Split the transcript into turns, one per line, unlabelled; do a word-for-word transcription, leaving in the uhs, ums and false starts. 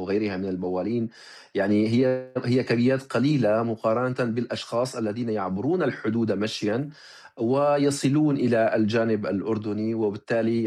أو غيرها من البوالين، يعني هي هي كميات قليلة مقارنة بالأشخاص الذين يعبرون الحدود مشيًا ويصلون إلى الجانب الأردني، وبالتالي